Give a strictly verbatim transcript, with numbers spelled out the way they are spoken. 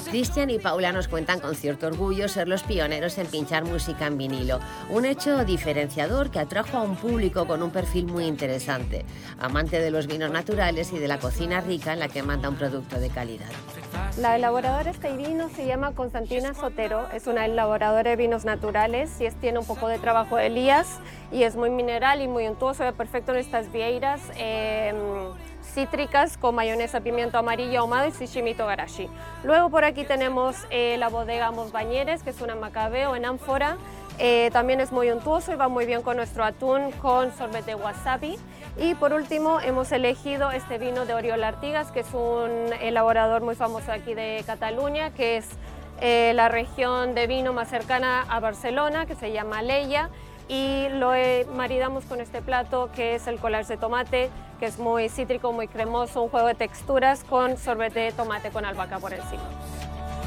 Cristian y Paula nos cuentan con cierto orgullo ser los pioneros en pinchar música en vinilo, un hecho diferenciador que atrajo a un público con un perfil muy interesante, amante de los vinos naturales y de la cocina rica en la que manda un producto de calidad. La elaboradora de este vino se llama Constantina Sotero, es una elaboradora de vinos naturales y es, tiene un poco de trabajo de Elías y es muy mineral y muy untuoso, es perfecto en estas vieiras eh, cítricas con mayonesa, pimiento amarillo ahumado y sashimito garashi. Luego por aquí tenemos eh, la bodega Mos Bañeres, que es una macabeo en ánfora. Eh, también es muy untuoso y va muy bien con nuestro atún con sorbete de wasabi. Y por último hemos elegido este vino de Oriol Artigas, que es un elaborador muy famoso aquí de Cataluña, que es eh, la región de vino más cercana a Barcelona, que se llama Leia, y lo eh, maridamos con este plato que es el collage de tomate, que es muy cítrico, muy cremoso, un juego de texturas con sorbete de tomate con albahaca por encima.